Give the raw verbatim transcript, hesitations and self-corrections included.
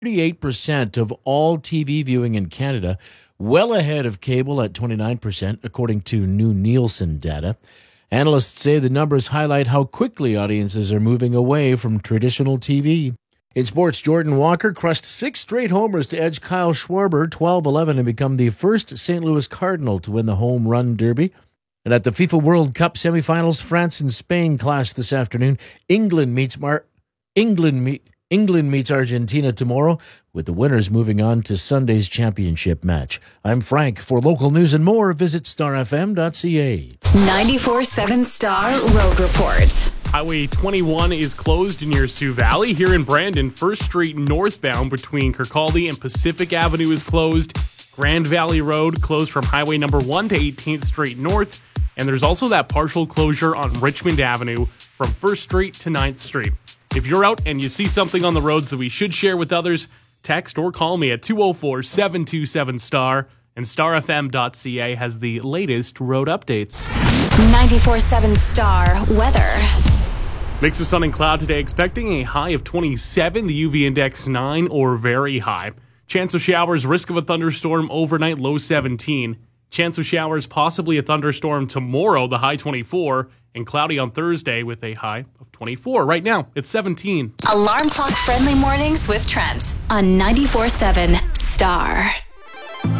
thirty-eight percent of all T V viewing in Canada, well ahead of cable at twenty-nine percent, according to new Nielsen data. Analysts say the numbers highlight how quickly audiences are moving away from traditional T V. In sports, Jordan Walker crushed six straight homers to edge Kyle Schwarber twelve eleven and become the first Saint Louis Cardinal to win the home run derby. And at the FIFA World Cup semifinals, France and Spain clash this afternoon. England meets Mar- England meet England meets Argentina tomorrow, with the winners moving on to Sunday's championship match. I'm Frank. For local news and more, visit star f m dot c a. ninety-four point seven Star Road Report. Highway twenty-one is closed near Sioux Valley. Here in Brandon, First Street northbound between Kirkcaldy and Pacific Avenue is closed. Grand Valley Road closed from Highway number one to eighteenth Street North. And there's also that partial closure on Richmond Avenue from First Street to ninth Street. If you're out and you see something on the roads that we should share with others, text or call me at two oh four, seven two seven, S T A R. And star f m dot c a has the latest road updates. ninety-four point seven Star Weather. Mix of sun and cloud today, expecting a high of twenty-seven, the U V index nine or very high. Chance of showers, risk of a thunderstorm overnight, low seventeen. Chance of showers, possibly a thunderstorm tomorrow, the high twenty-four. And cloudy on Thursday with a high of twenty-four. Right now, it's seventeen. Alarm clock friendly mornings with Trent on ninety-four point seven Star.